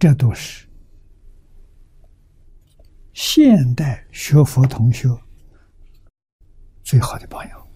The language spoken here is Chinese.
这都是现代学佛同学最好的榜样。